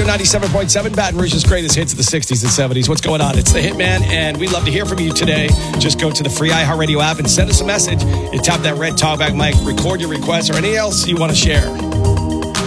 Radio 97.7, Baton Rouge's greatest hits of the 60s and 70s. What's going on? It's the Hitman, and we'd love to hear from you today. Just go to the free iHeartRadio app and send us a message. You tap that red talkback mic, record your request, or anything else you want to share.